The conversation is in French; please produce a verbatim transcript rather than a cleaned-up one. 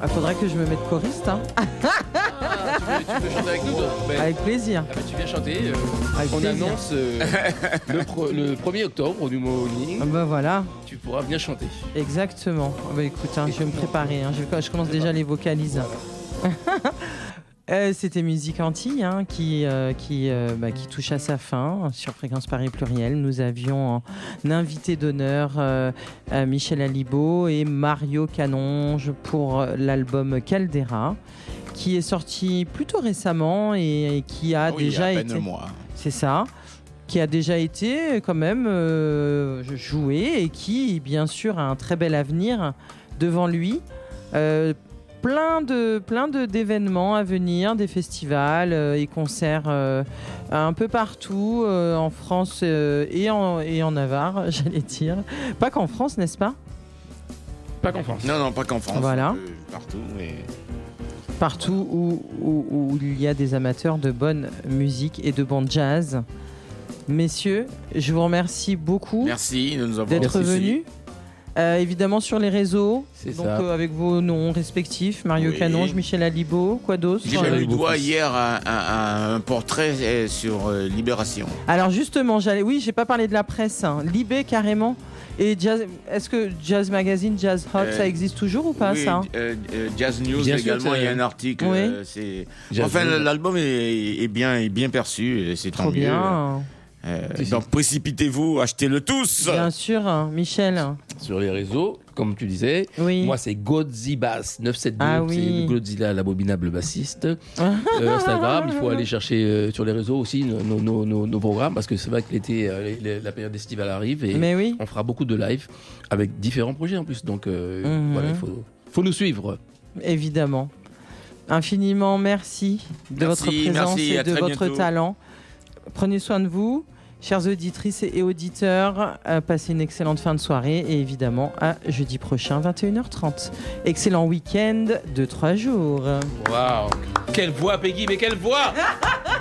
Il faudrait que je me mette choriste. Hein. Ah, tu, veux, tu veux chanter avec nous toi ben, Avec plaisir. Ah, ben, tu viens chanter. Euh, avec on plaisir. annonce euh, le, pro, le premier octobre au New Morning. Ah bah voilà. Tu pourras venir chanter. Exactement. Bah écoute, hein, je vais me préparer. Hein. Je, je commence déjà les vocalises. Voilà. Euh, c'était Musique Antilles hein, qui, euh, qui, euh, bah, qui touche à sa fin sur Fréquence Paris Pluriel. Nous avions en invité d'honneur euh, Michel Alibaud et Mario Canonge pour l'album Caldera qui est sorti plutôt récemment et, et qui a ah oui, déjà il y a à peine été... un mois. C'est ça. Qui a déjà été quand même euh, joué et qui, bien sûr, a un très bel avenir devant lui. Euh, Plein de plein de d'événements à venir, des festivals euh, et concerts euh, un peu partout euh, en France euh, et en et en Navarre, j'allais dire. Pas qu'en France, n'est-ce pas ? Pas qu'en France. Non, non, pas qu'en France. Voilà. Euh, partout, mais... Partout où, où, où il y a des amateurs de bonne musique et de bon jazz. Messieurs, je vous remercie beaucoup. Merci de nous avoir d'être venus. Euh, évidemment sur les réseaux, c'est donc ça. Euh, avec vos noms respectifs, Mario oui. Canonge, Michel Alibaud, quoi d'autre ? J'ai eu droit hier à, à, à un portrait sur euh, Libération. Alors justement, j'allais, oui, j'ai pas parlé de la presse, hein. Libé carrément. Et jazz, est-ce que Jazz Magazine, Jazz Hot, euh, ça existe toujours ou pas oui, ça euh, euh, Jazz News bien également, il y a un article. Oui. Euh, c'est... Jazz Enfin, News. l'album est, est, bien, est bien perçu, c'est tant Trop mieux. bien. Euh, donc précipitez-vous, achetez-le tous. Bien sûr, hein. Michel. Sur les réseaux, comme tu disais. Oui. Moi, c'est Godzibass neuf cent soixante-douze. Ah oui. C'est Godzilla, l'abominable bassiste. euh, Instagram, il faut aller chercher euh, sur les réseaux aussi nos, nos, nos, nos programmes parce que c'est vrai que l'été, euh, les, la période estivale arrive et Mais oui. on fera beaucoup de live avec différents projets en plus. Donc euh, Mm-hmm. voilà, il faut, faut nous suivre. Évidemment. Infiniment merci de Merci, votre présence merci, et à de très votre bientôt. talent. Prenez soin de vous, chères auditrices et auditeurs. Euh, passez une excellente fin de soirée et évidemment à jeudi prochain, vingt et une heures trente. Excellent week-end de trois jours. Waouh, quelle voix, Peggy, mais quelle voix!